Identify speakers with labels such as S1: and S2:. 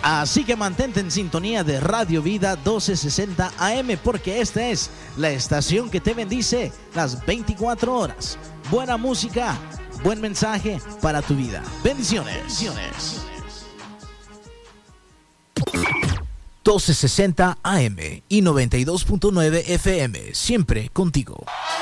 S1: Así que mantente en sintonía de Radio Vida 1260 AM, porque esta es la estación que te bendice las 24 horas. Buena música, buen mensaje para tu vida. Bendiciones. 1260 AM y 92.9 FM, siempre contigo.